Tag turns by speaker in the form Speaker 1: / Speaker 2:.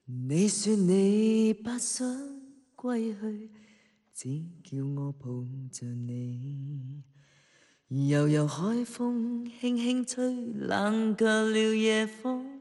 Speaker 1: 你说你不想归去，只叫我抱着你。悠悠海风轻轻吹，冷却了夜风。